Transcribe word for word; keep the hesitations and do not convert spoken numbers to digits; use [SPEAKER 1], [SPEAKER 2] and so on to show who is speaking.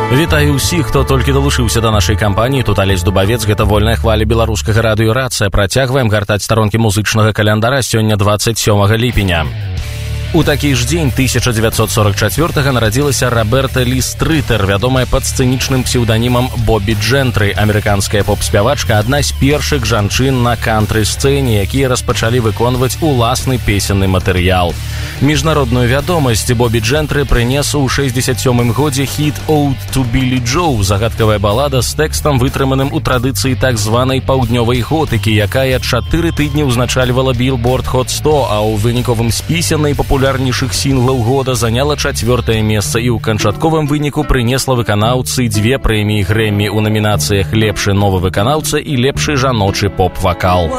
[SPEAKER 1] Вітаю ўсіх, хто толькі далучыўся да нашай кампаніі. Тут Алесь Дубавец, гэта вольная хваля беларускага радыё «Рацыя». Працягваем гартаць старонкі музычнага календара. Сёння двадцать сёмага ліпеня. У такі ж дзень тысяча дзевяцьсот сорок чацвёртага нарадзілася Роберта Лі Стрытер, вядомая пад сцэнічным псеўданімам Бобі Джэнтры, амерыканская поп-спявачка, адна з першых жанчын на кантры-сцэне, якія распачалі выконваць уласны песенны матэрыял. Міжнародную вядомасць Бобі Джэнтры прынес у шэсцьдзесят сёмым годзе хіт «Ode to Billie Joe», загадкавая балада з тэкстам, вытрыманым у традыцыі так званай паўднёвай готыкі, якая чатыры тыдні ўзначальвала Billboard Hot сто, а ў выніковым спісе найпапулярнейшых сінглаў года заняла чацвёртае месца і ў канчатковым выніку прынесла выканаўцы дзве прэміі Грэмі ў намінацыях «Лепшы новы выканаўца» і «Лепшы жаночы поп-вакал».